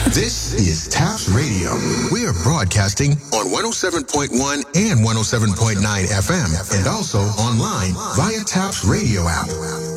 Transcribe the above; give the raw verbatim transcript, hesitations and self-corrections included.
This is Taps Radio. We are broadcasting on one oh seven point one and one oh seven point nine F M and also online via Taps Radio app.